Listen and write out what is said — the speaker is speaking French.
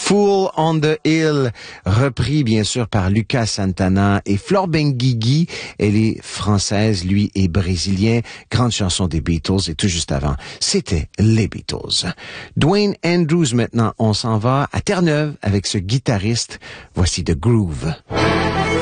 Fool on the Hill, repris bien sûr par Lucas Santana et Flor Benguigui. Elle est française, lui est brésilien. Grande chanson des Beatles et tout juste avant, c'était les Beatles. Dwayne Andrews maintenant, on s'en va à Terre-Neuve avec ce guitariste. Voici The Groove.